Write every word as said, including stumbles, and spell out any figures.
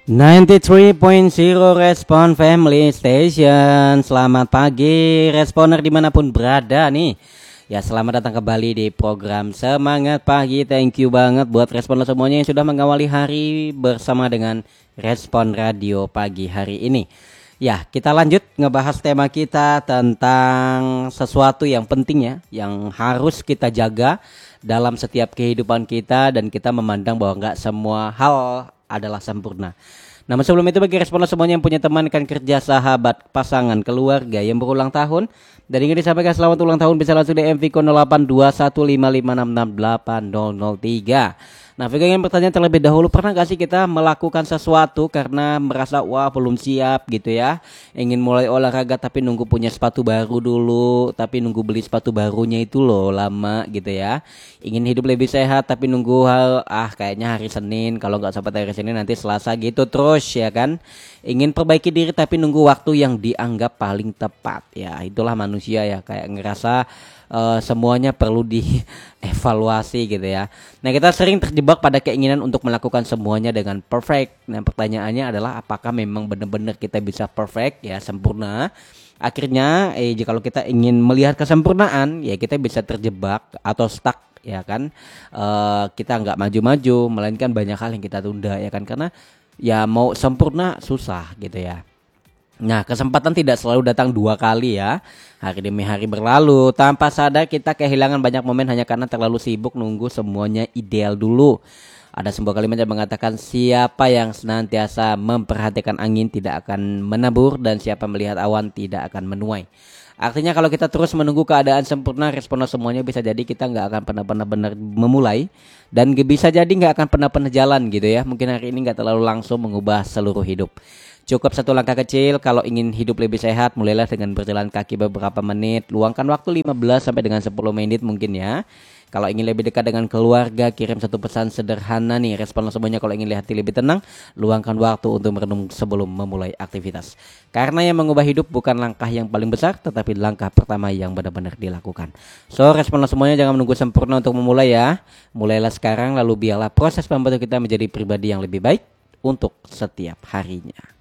sembilan tiga titik nol Respon Family Station. Selamat pagi Responer dimanapun berada nih. Ya, selamat datang kembali di program Semangat Pagi. Thank you banget buat responer semuanya yang sudah mengawali hari bersama dengan Respon Radio pagi hari ini. Ya, kita lanjut ngebahas tema kita tentang sesuatu yang penting ya, yang harus kita jaga dalam setiap kehidupan kita, dan kita memandang bahwa nggak semua hal adalah sempurna. Namun sebelum itu, bagi responden semuanya yang punya teman, rekan kerja, sahabat, pasangan, keluarga yang berulang tahun dan ingin disampaikan selamat ulang tahun, bisa langsung D M Viko nol delapan dua satu lima lima enam enam delapan nol nol tiga. Nah, Viko ingin bertanya terlebih dahulu, pernah gak sih kita melakukan sesuatu karena merasa wah belum siap gitu ya, ingin mulai olahraga tapi nunggu punya sepatu baru dulu, tapi nunggu beli sepatu barunya itu loh lama gitu ya, ingin hidup lebih sehat tapi nunggu hal ah kayaknya hari Senin, kalau nggak sempat hari Senin nanti Selasa gitu terus ya kan, ingin perbaiki diri tapi nunggu waktu yang dianggap paling tepat. Ya itulah manusia ya, kayak ngerasa Uh, semuanya perlu dievaluasi gitu ya. Nah, kita sering terjebak pada keinginan untuk melakukan semuanya dengan perfect. Nah, pertanyaannya adalah apakah memang benar-benar kita bisa perfect ya, sempurna? Akhirnya eh kalau kita ingin melihat kesempurnaan ya, kita bisa terjebak atau stuck ya kan. Uh, kita nggak maju-maju, melainkan banyak hal yang kita tunda ya kan, karena ya mau sempurna susah gitu ya. Nah, kesempatan tidak selalu datang dua kali ya. Hari demi hari berlalu, tanpa sadar kita kehilangan banyak momen hanya karena terlalu sibuk nunggu semuanya ideal dulu. Ada sebuah kalimat yang mengatakan, siapa yang senantiasa memperhatikan angin tidak akan menabur, dan siapa melihat awan tidak akan menuai. Artinya kalau kita terus menunggu keadaan sempurna, respon semuanya, bisa jadi kita nggak akan pernah-pernah benar memulai, dan bisa jadi nggak akan pernah-pernah jalan gitu ya. Mungkin hari ini nggak terlalu langsung mengubah seluruh hidup. Cukup satu langkah kecil. Kalau ingin hidup lebih sehat, mulailah dengan berjalan kaki beberapa menit. Luangkan waktu lima belas sampai dengan sepuluh menit mungkin ya. Kalau ingin lebih dekat dengan keluarga, kirim satu pesan sederhana nih. Respon semuanya, kalau ingin lihat lebih tenang, luangkan waktu untuk merenung sebelum memulai aktivitas. Karena yang mengubah hidup bukan langkah yang paling besar, tetapi langkah pertama yang benar-benar dilakukan. So, respon semuanya, jangan menunggu sempurna untuk memulai ya. Mulailah sekarang, lalu biarlah proses membantu kita menjadi pribadi yang lebih baik untuk setiap harinya.